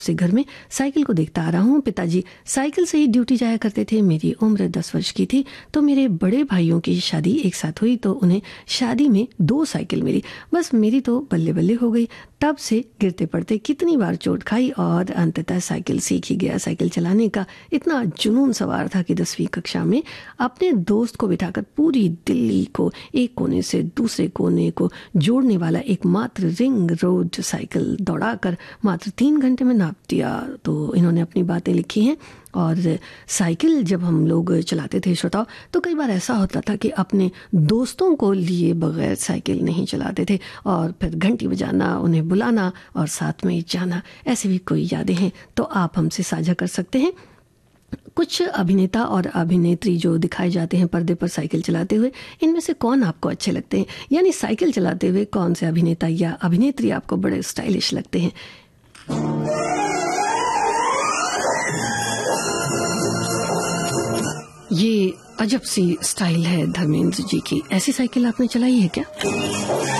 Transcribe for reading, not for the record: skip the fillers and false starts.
से घर में साइकिल को देखता आ रहा हूँ। पिताजी साइकिल से ही ड्यूटी जाया करते थे। मेरी उम्र 10 वर्ष की थी तो मेरे बड़े भाइयों की शादी एक साथ हुई तो उन्हें शादी में 2 साइकिल मिली। बस मेरी तो बल्ले बल्ले हो गई। तब से गिरते पड़ते कितनी बार चोट खाई और अंततः साइकिल सीख ही गया। साइकिल चलाने का इतना जुनून सवार था कि 10वीं कक्षा में अपने दोस्त को बिठाकर पूरी दिल्ली को एक कोने से दूसरे कोने को जोड़ने वाला एकमात्र रिंग रोड साइकिल दौड़ाकर मात्र 3 घंटे में नाप दिया। तो इन्होंने अपनी बातें लिखी हैं। और साइकिल जब हम लोग चलाते थे श्रोताओ, तो कई बार ऐसा होता था कि अपने दोस्तों को लिए बगैर साइकिल नहीं चलाते थे और फिर घंटी बजाना, उन्हें बुलाना और साथ में जाना, ऐसे भी कोई यादें हैं तो आप हमसे साझा कर सकते हैं। कुछ अभिनेता और अभिनेत्री जो दिखाए जाते हैं पर्दे पर साइकिल चलाते हुए, इनमें से कौन आपको अच्छे लगते हैं? यानी साइकिल चलाते हुए कौन से अभिनेता या अभिनेत्री आपको बड़े स्टाइलिश लगते हैं? ये अजब सी स्टाइल है धर्मेंद्र जी की। ऐसी साइकिल आपने चलाई है क्या?